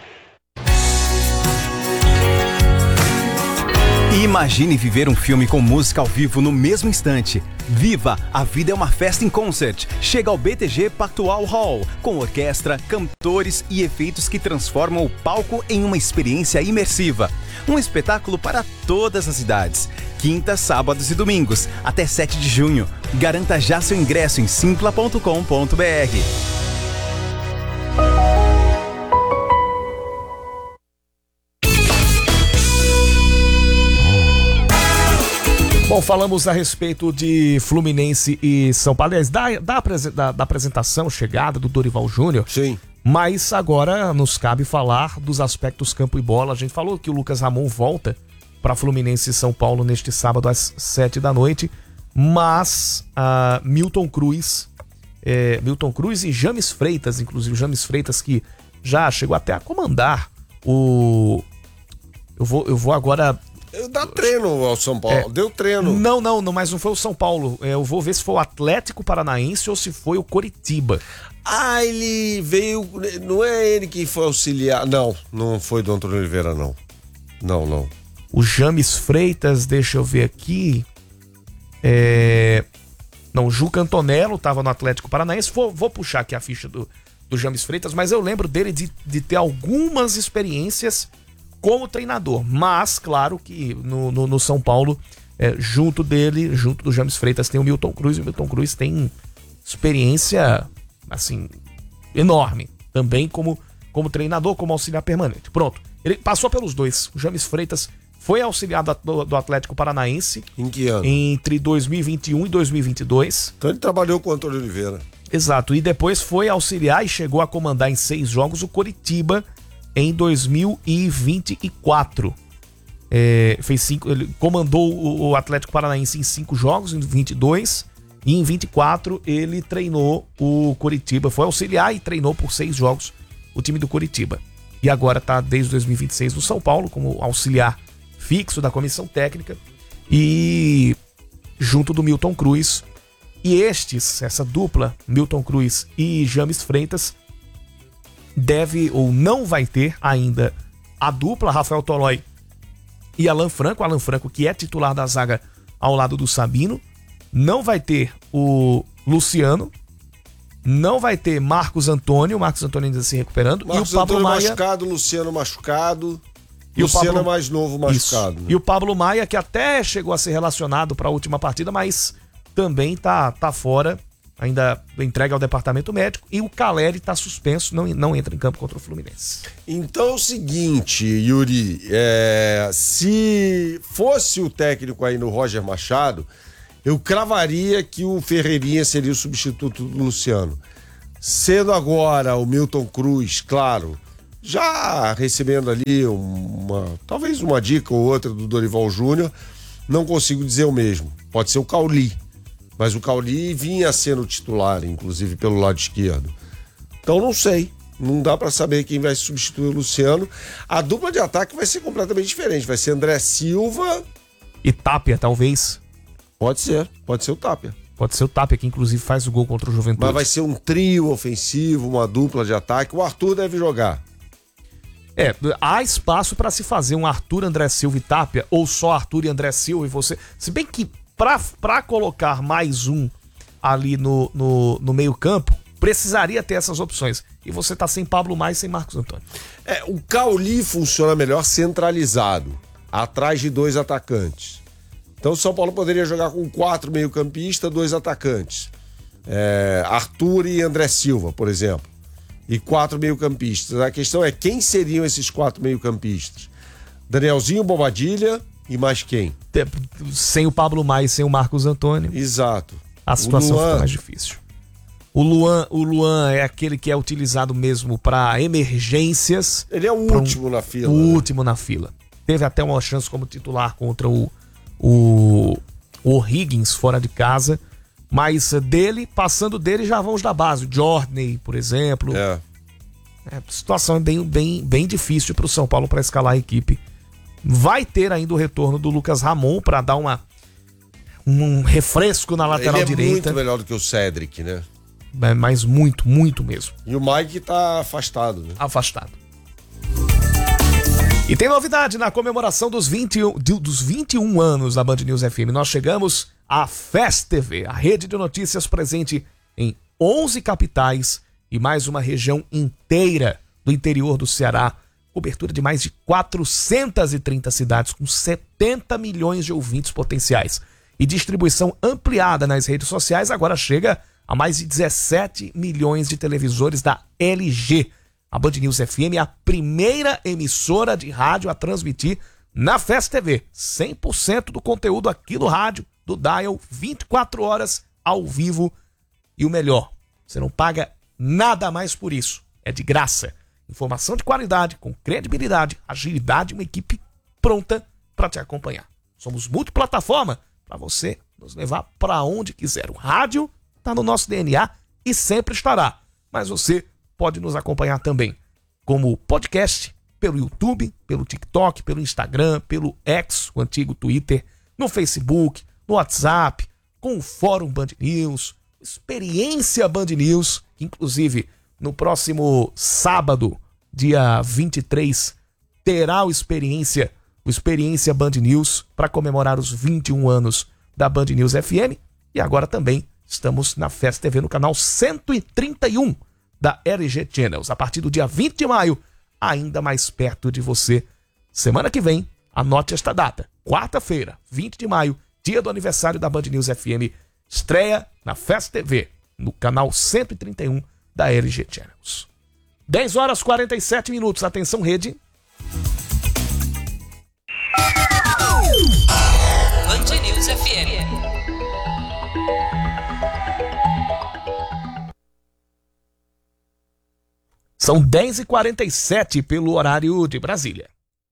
Imagine viver um filme com música ao vivo no mesmo instante. Viva! A vida é uma festa em concert. Chega ao B T G Pactual Hall, com orquestra, cantores e efeitos que transformam o palco em uma experiência imersiva. Um espetáculo para todas as idades. Quintas, sábados e domingos, até sete de junho. Garanta já seu ingresso em simpla ponto com ponto b r. Bom, falamos a respeito de Fluminense e São Paulo, aliás, da, da, da, da apresentação, chegada do Dorival Júnior. Sim. Mas agora nos cabe falar dos aspectos campo e bola. A gente falou que o Lucas Ramon volta para Fluminense e São Paulo neste sábado às sete da noite, mas uh, Milton Cruz, é, Milton Cruz e James Freitas, inclusive James Freitas, que já chegou até a comandar o... Eu vou, eu vou agora... Dá treino ao São Paulo, é, deu treino. Não, não, não, mas não foi o São Paulo. É, eu vou ver se foi o Atlético Paranaense ou se foi o Coritiba. Ah, ele veio. Não é ele que foi auxiliar. Não, não foi do Antônio Oliveira, não. Não, não. O James Freitas, deixa eu ver aqui. É... Não, o Juca Antonello estava no Atlético Paranaense. Vou, vou puxar aqui a ficha do, do James Freitas, mas eu lembro dele de, de ter algumas experiências como treinador, mas claro que no, no, no São Paulo, é, junto dele, junto do James Freitas, tem o Milton Cruz, e o Milton Cruz tem experiência, assim, enorme, também como, como treinador, como auxiliar permanente. Pronto, ele passou pelos dois. O James Freitas foi auxiliar do, do Atlético Paranaense. Em que ano? Entre dois mil e vinte e um e dois mil e vinte e dois. Então ele trabalhou com o Antônio Oliveira. Exato, e depois foi auxiliar e chegou a comandar em seis jogos o Coritiba, em dois mil e vinte e quatro. É, fez cinco, ele comandou o Atlético Paranaense em cinco jogos, em vinte e dois, e em vinte e quatro ele treinou o Coritiba, foi auxiliar e treinou por seis jogos o time do Coritiba. E agora está desde dois mil e vinte e seis no São Paulo, como auxiliar fixo da comissão técnica, e junto do Milton Cruz. E estes, essa dupla, Milton Cruz e James Freitas, deve ou não vai ter ainda a dupla Rafael Tolói e Alan Franco. Alan Franco, que é titular da zaga ao lado do Sabino, não vai ter o Luciano, não vai ter Marcos Antônio, Marcos Antônio ainda se recuperando, Marcos e o Pablo Antônio Maia machucado, Luciano machucado, e Luciano o Pablo... é mais novo machucado. Né? E o Pablo Maia, que até chegou a ser relacionado para a última partida, mas também tá, tá fora, ainda entrega ao departamento médico, e o Caleri tá suspenso, não, não entra em campo contra o Fluminense. Então é o seguinte, Yuri, é, se fosse o técnico aí no Roger Machado, eu cravaria que o Ferreirinha seria o substituto do Luciano. Sendo agora o Milton Cruz, claro, já recebendo ali uma, talvez uma dica ou outra do Dorival Júnior, não consigo dizer o mesmo. Pode ser o Cauli, mas o Cauli vinha sendo titular, inclusive pelo lado esquerdo. Então não sei, não dá pra saber quem vai substituir o Luciano. A dupla de ataque vai ser completamente diferente, vai ser André Silva e Tapia, talvez. Pode ser, pode ser o Tapia. Pode ser o Tapia, que inclusive faz o gol contra o Juventude. Mas vai ser um trio ofensivo, uma dupla de ataque. O Arthur deve jogar. É, há espaço para se fazer um Arthur, André Silva e Tapia, ou só Arthur e André Silva e você. Se bem que pra, pra colocar mais um ali no, no, no meio campo, precisaria ter essas opções. E você tá sem Pablo Maia e sem Marcos Antônio. É, o Cauli funciona melhor centralizado, atrás de dois atacantes. Então o São Paulo poderia jogar com quatro meio-campistas, dois atacantes. É, Arthur e André Silva, por exemplo. E quatro meio-campistas. A questão é quem seriam esses quatro meio-campistas? Danielzinho, Bobadilha e mais quem? Sem o Pablo Maia e sem o Marcos Antônio. Exato. A situação fica mais difícil. O Luan, o Luan é aquele que é utilizado mesmo para emergências. Ele é o último um, na fila. O né? último na fila. Teve até uma chance como titular contra o O, o Higgins fora de casa, mas dele, passando dele, já vão os da base. O Jordan, por exemplo. É. É, a situação é bem, bem, bem difícil para o São Paulo para escalar a equipe. Vai ter ainda o retorno do Lucas Ramon para dar uma, um refresco na lateral Ele é direita. muito melhor do que o Cédric, né? É, mas muito, muito mesmo. E o Mike tá afastado, né? Afastado. E tem novidade na comemoração dos, vinte, dos vinte e um anos da Band News F M. Nós chegamos à F E S T V, a rede de notícias presente em onze capitais e mais uma região inteira do interior do Ceará. Cobertura de mais de quatrocentas e trinta cidades com setenta milhões de ouvintes potenciais. E distribuição ampliada nas redes sociais agora chega a mais de dezessete milhões de televisores da L G. A Band News F M é a primeira emissora de rádio a transmitir na F E S T V. cem por cento do conteúdo aqui no rádio, do Dial, vinte e quatro horas ao vivo. E o melhor, você não paga nada mais por isso. É de graça. Informação de qualidade, com credibilidade, agilidade e uma equipe pronta para te acompanhar. Somos multiplataforma para você nos levar para onde quiser. O rádio está no nosso D N A e sempre estará. Mas você pode nos acompanhar também como podcast, pelo YouTube, pelo TikTok, pelo Instagram, pelo X, o antigo Twitter, no Facebook, no WhatsApp, com o Fórum Band News, Experiência Band News, que inclusive no próximo sábado, dia vinte e três, terá o Experiência, o Experiência Band News para comemorar os vinte e um anos da Band News F M. E agora também estamos na F E S T V no canal cento e trinta e um da L G Channels, a partir do dia vinte de maio, ainda mais perto de você. Semana que vem, anote esta data, quarta-feira, vinte de maio, dia do aniversário da Band News F M, estreia na F E S T V, no canal cento e trinta e um da L G Channels. dez horas e quarenta e sete minutos, atenção rede. Band News F M. São dez e quarenta e sete pelo horário de Brasília.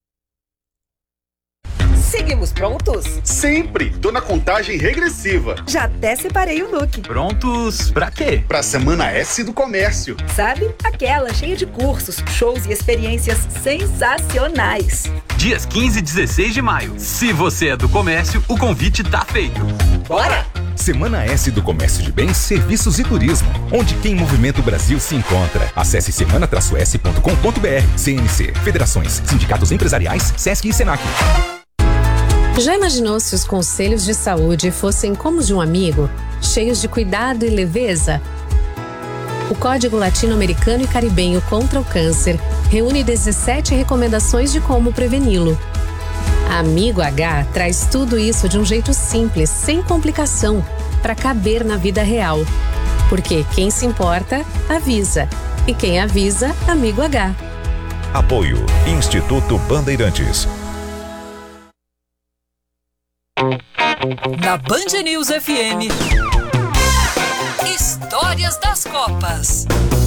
Seguimos prontos? Sempre! Tô na contagem regressiva. Já até separei o look. Prontos pra quê? Pra Semana S do Comércio. Sabe? Aquela cheia de cursos, shows e experiências sensacionais. Dias quinze e dezesseis de maio. Se você é do comércio, o convite tá feito. Bora! Semana S do Comércio de Bens, Serviços e Turismo, onde quem movimenta o Brasil se encontra. Acesse semana s ponto com ponto b r. C N C, Federações, Sindicatos Empresariais, Sesc e Senac. Já imaginou se os conselhos de saúde fossem como os de um amigo, cheios de cuidado e leveza? O Código Latino-Americano e Caribenho contra o Câncer reúne dezessete recomendações de como preveni-lo. Amigo H traz tudo isso de um jeito simples, sem complicação, para caber na vida real. Porque quem se importa, avisa. E quem avisa, Amigo H. Apoio Instituto Bandeirantes. Na Band News F M, Histórias das Copas.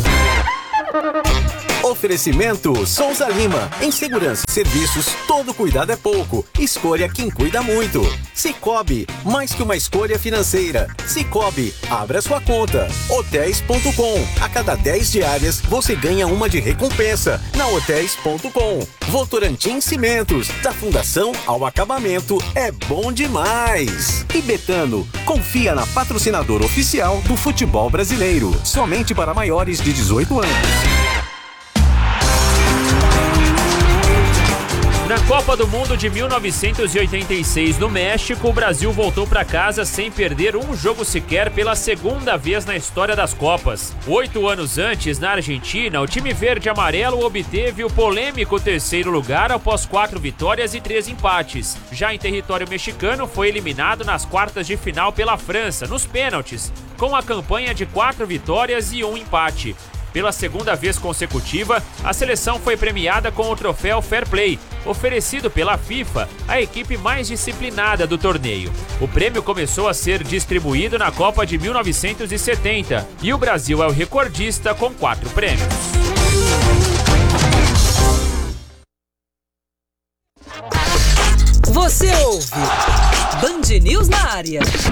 Oferecimento Souza Lima. Em segurança e serviços, todo cuidado é pouco. Escolha quem cuida muito. Cicobi, mais que uma escolha financeira. Cicobi, abra sua conta. Hotéis ponto com. A cada dez diárias, você ganha uma de recompensa. Na Hotéis ponto com. Votorantim Cimentos. Da fundação ao acabamento, é bom demais. E Betano, confia na patrocinadora oficial do futebol brasileiro. Somente para maiores de dezoito anos. Na Copa do Mundo de mil novecentos e oitenta e seis no México, o Brasil voltou para casa sem perder um jogo sequer pela segunda vez na história das Copas. Oito anos antes, na Argentina, o time verde-amarelo obteve o polêmico terceiro lugar após quatro vitórias e três empates. Já em território mexicano, foi eliminado nas quartas de final pela França, nos pênaltis, com a campanha de quatro vitórias e um empate. Pela segunda vez consecutiva, a seleção foi premiada com o troféu Fair Play, oferecido pela FIFA à equipe mais disciplinada do torneio. O prêmio começou a ser distribuído na Copa de mil novecentos e setenta e o Brasil é o recordista com quatro prêmios. Você ouve Band News na área.